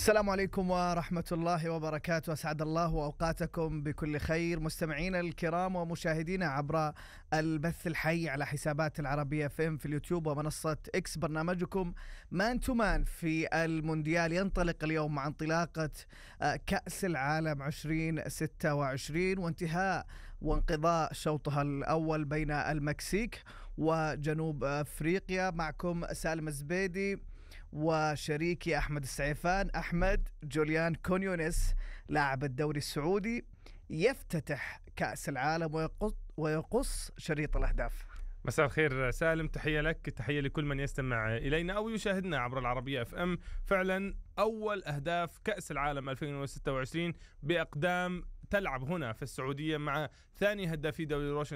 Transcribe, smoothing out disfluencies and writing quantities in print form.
السلام عليكم ورحمة الله وبركاته. أسعد الله أوقاتكم بكل خير مستمعينا الكرام ومشاهدينا عبر البث الحي على حسابات العربية FM في اليوتيوب ومنصة إكس. برنامجكم مان تو مان في المونديال ينطلق اليوم مع انطلاقة كأس العالم 2026 وانتهاء وانقضاء شوطها الأول بين المكسيك وجنوب أفريقيا. معكم سالم الزبيدي وشريكي أحمد السعيفان. أحمد جوليان كونيونس لاعب الدوري السعودي يفتتح كأس العالم ويقص شريط الأهداف. مساء الخير سالم، تحية لك، تحية لكل من يستمع إلينا أو يشاهدنا عبر العربية FM. فعلا أول أهداف كأس العالم 2026 بأقدام تلعب هنا في السعودية مع ثاني هدافي دوري روشن